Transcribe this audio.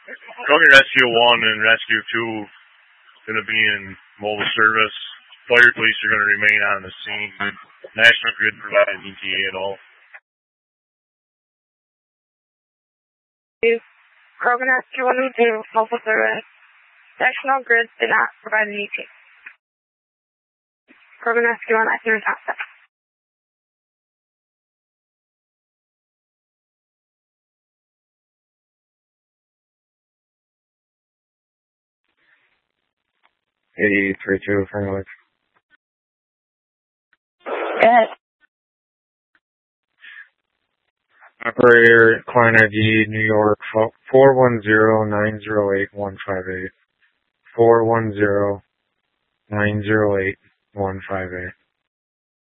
Drug and Rescue 1 and Rescue 2 going to be in mobile service. Fire police are going to remain on the scene. National Grid provided ETA at all. Krogan Rescue 1 and 2, mobile service. National Grid did not provide an ETA. Krogan Rescue 1, I can respond to that. $8832 Frank. Go ahead. Operator, client ID, New York, 410-908-158. 410-908-158.